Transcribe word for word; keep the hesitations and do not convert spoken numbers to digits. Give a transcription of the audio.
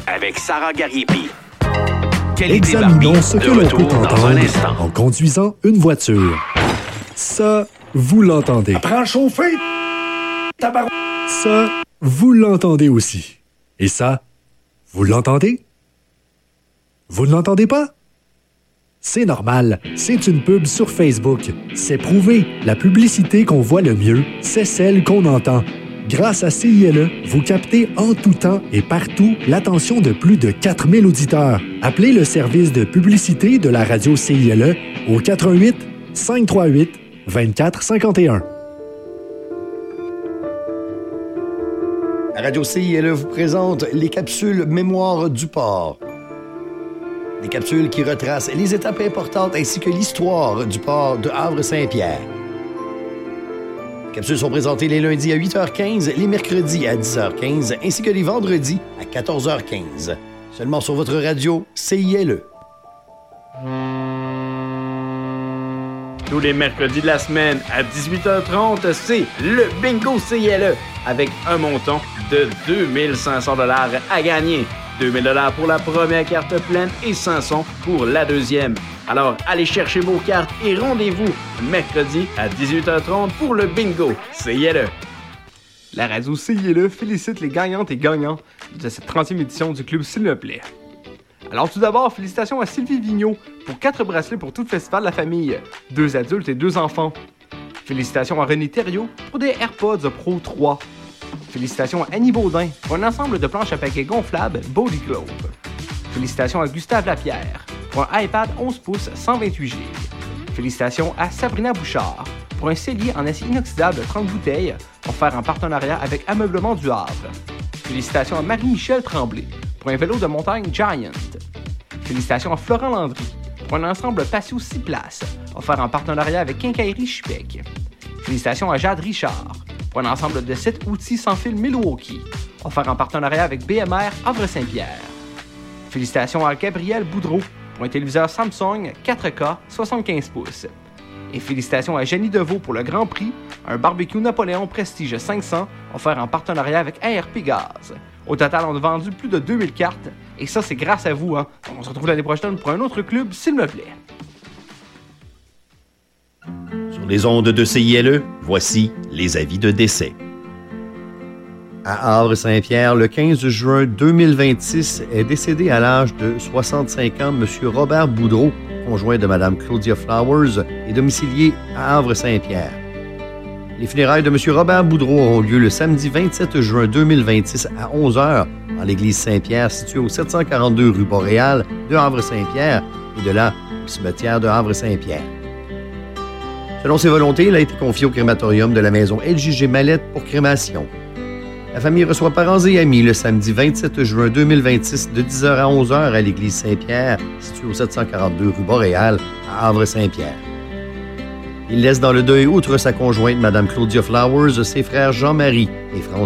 avec Sarah Gariépy. Examinons ce que l'on peut entendre instant. en conduisant une voiture. Ça, vous l'entendez. Apprends à chauffer, tabarou... Ça, vous l'entendez aussi. Et ça, vous l'entendez? Vous ne l'entendez pas? C'est normal, c'est une pub sur Facebook. C'est prouvé, la publicité qu'on voit le mieux, c'est celle qu'on entend. Grâce à C I L E, vous captez en tout temps et partout l'attention de plus de quatre mille auditeurs. Appelez le service de publicité de la radio C I L E au quatre un huit, cinq trois huit, deux quatre cinq un. La radio C I L E vous présente les capsules Mémoire du port. Des capsules qui retracent les étapes importantes ainsi que l'histoire du port de Havre-Saint-Pierre. Les capsules sont présentées les lundis à huit heures quinze, les mercredis à dix heures quinze ainsi que les vendredis à quatorze heures quinze. Seulement sur votre radio C I L E. Tous les mercredis de la semaine à dix-huit heures trente, c'est le Bingo C I L E avec un montant de deux mille cinq cents dollars à gagner. deux mille dollars pour la première carte pleine et cinq cents pour la deuxième. Alors, allez chercher vos cartes et rendez-vous mercredi à dix-huit heures trente pour le Bingo C I L E. La radio C I L E félicite les gagnantes et gagnants de cette trentième édition du Club S'il me plaît. Alors tout d'abord, félicitations à Sylvie Vigneault pour quatre bracelets pour tout le festival de la famille, deux adultes et deux enfants. Félicitations à René Thériault pour des AirPods Pro trois. Félicitations à Annie Baudin pour un ensemble de planches à paquets gonflables Body Globe. Félicitations à Gustave Lapierre pour un iPad onze pouces cent vingt-huit giga. Félicitations à Sabrina Bouchard pour un cellier en acier inoxydable de trente bouteilles offert en partenariat avec Ameublement du Havre. Félicitations à Marie-Michel Tremblay pour un vélo de montagne Giant. Félicitations à Florent Landry pour un ensemble patio six places offert en partenariat avec Quincaillerie Chipec. Félicitations à Jade Richard pour un ensemble de sept outils sans fil Milwaukee offert en partenariat avec B M R Havre-Saint-Pierre. Félicitations à Gabriel Boudreau pour un téléviseur Samsung quatre K soixante-quinze pouces. Et félicitations à Jenny Deveau pour le Grand Prix, un barbecue Napoléon Prestige cinq cents offert en partenariat avec A R P Gaz. Au total, on a vendu plus de deux mille cartes et ça, c'est grâce à vous. Hein. On se retrouve l'année prochaine pour un autre club, s'il me plaît. Sur les ondes de C I L E, voici les avis de décès. À Havre-Saint-Pierre, le quinze juin deux mille vingt-six, est décédé à l'âge de soixante-cinq ans M. Robert Boudreau, conjoint de Mme Claudia Flowers et domicilié à Havre-Saint-Pierre. Les funérailles de M. Robert Boudreau auront lieu le samedi vingt-sept juin deux mille vingt-six à onze heures dans l'église Saint-Pierre située au sept cent quarante-deux rue Boréal de Havre-Saint-Pierre et de là au cimetière de Havre-Saint-Pierre. Selon ses volontés, il a été confié au crématorium de la maison L J G Mallette pour crémation. La famille reçoit parents et amis le samedi vingt-sept juin deux mille vingt-six de dix heures à onze heures à l'église Saint-Pierre, située au sept cent quarante-deux rue Boréal, à Havre-Saint-Pierre. Il laisse dans le deuil, outre sa conjointe, Mme Claudia Flowers, ses frères Jean-Marie et François